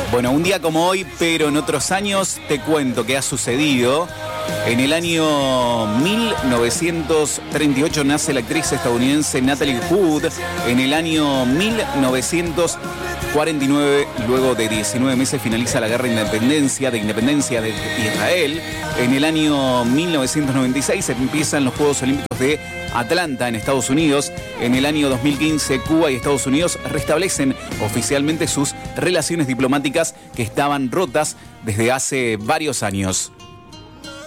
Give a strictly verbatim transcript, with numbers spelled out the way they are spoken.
Bueno, un día como hoy, pero en otros años, te cuento que ha sucedido. En el año mil novecientos treinta y ocho nace la actriz estadounidense Natalie Wood. En el año mil novecientos cuarenta y nueve, luego de diecinueve meses, finaliza la guerra de independencia, de independencia de Israel. En el año mil novecientos noventa y seis empiezan los Juegos Olímpicos de Atlanta en Estados Unidos. En el año dos mil quince, Cuba y Estados Unidos restablecen oficialmente sus relaciones diplomáticas que estaban rotas desde hace varios años.